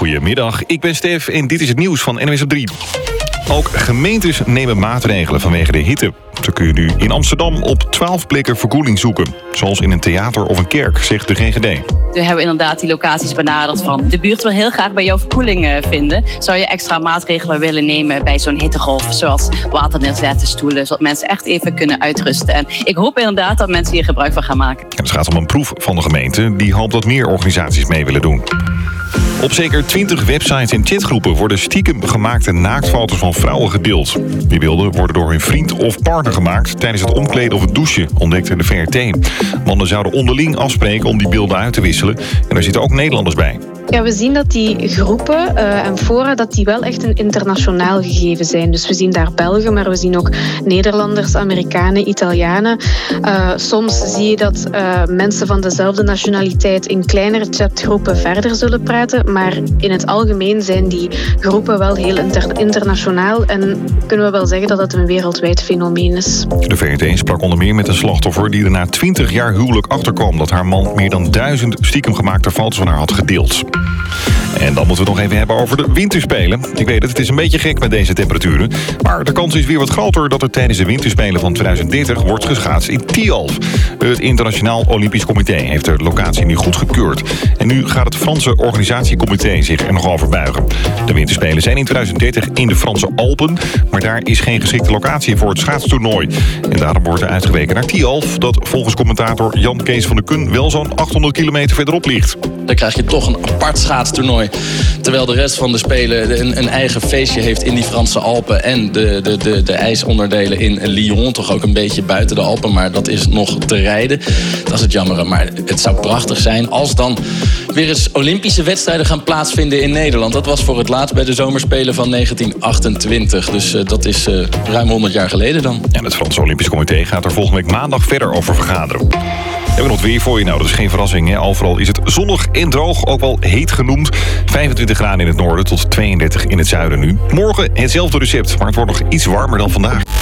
Goedemiddag, ik ben Stef en dit is het nieuws van NWS op 3. Ook gemeentes nemen maatregelen vanwege de hitte. Zo kun je nu in Amsterdam op 12 plekken verkoeling zoeken. Zoals in een theater of een kerk, zegt de GGD. We hebben inderdaad die locaties benaderd van de buurt wil heel graag bij jou verkoeling vinden. Zou je extra maatregelen willen nemen bij zo'n hittegolf, zoals water neerzetten, stoelen, zodat mensen echt even kunnen uitrusten. En ik hoop inderdaad dat mensen hier gebruik van gaan maken. En het gaat om een proef van de gemeente die hoopt dat meer organisaties mee willen doen. Op zeker 20 websites en chatgroepen worden stiekem gemaakte naaktfoto's van vrouwen gedeeld. Die beelden worden door hun vriend of partner gemaakt tijdens het omkleden of het douchen, ontdekte de VRT. Mannen zouden onderling afspreken om die beelden uit te wisselen. En daar zitten ook Nederlanders bij. Ja, we zien dat die groepen en fora dat die wel echt een internationaal gegeven zijn. Dus we zien daar Belgen, maar we zien ook Nederlanders, Amerikanen, Italianen. Soms zie je dat mensen van dezelfde nationaliteit in kleinere chatgroepen verder zullen praten. Maar in het algemeen zijn die groepen wel heel internationaal. En kunnen we wel zeggen dat het een wereldwijd fenomeen is. De VRT sprak onder meer met een slachtoffer die er na 20 jaar huwelijk achterkwam dat haar man meer dan 1000 stiekem gemaakte foto's van haar had gedeeld. En dan moeten we het nog even hebben over de winterspelen. Ik weet het is een beetje gek met deze temperaturen. Maar de kans is weer wat groter dat er tijdens de winterspelen van 2030 wordt geschaatst in Tialf. Het Internationaal Olympisch Comité heeft de locatie nu goedgekeurd. En nu gaat het Franse organisatiecomité zich er nog over buigen. De winterspelen zijn in 2030 in de Franse Alpen. Maar daar is geen geschikte locatie voor het schaatstoernooi. En daarom wordt er uitgeweken naar Tialf, dat volgens commentator Jan Kees van der Kun wel zo'n 800 kilometer verderop ligt. Dan krijg je toch een apart schaatstoernooi. Terwijl de rest van de Spelen een eigen feestje heeft in die Franse Alpen. En de ijsonderdelen in Lyon, toch ook een beetje buiten de Alpen. Maar dat is nog te rijden. Dat is het jammere. Maar het zou prachtig zijn als dan weer eens Olympische wedstrijden gaan plaatsvinden in Nederland. Dat was voor het laatst bij de Zomerspelen van 1928. Dus dat is ruim 100 jaar geleden dan. En het Franse Olympisch Comité gaat er volgende week maandag verder over vergaderen. We hebben nog weer voor je. Nou, dat is geen verrassing. Hè? Overal is het zonnig en droog, ook wel heet genoemd. 25 graden in het noorden tot 32 in het zuiden nu. Morgen hetzelfde recept, maar het wordt nog iets warmer dan vandaag.